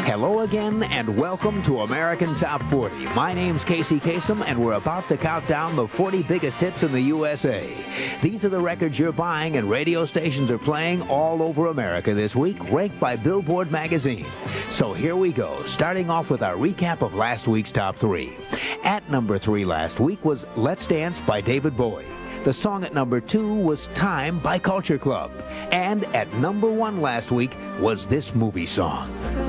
Hello again and welcome to American Top 40. My name's Casey Kasem and we're about to count down the 40 biggest hits in the USA. These are the records you're buying and radio stations are playing all over America this week, ranked by Billboard magazine. So here we go, starting off with our recap of last week's Top 3. At number 3 last week was Let's Dance by David Bowie. The song at number 2 was Time by Culture Club. And at number 1 last week was this movie song.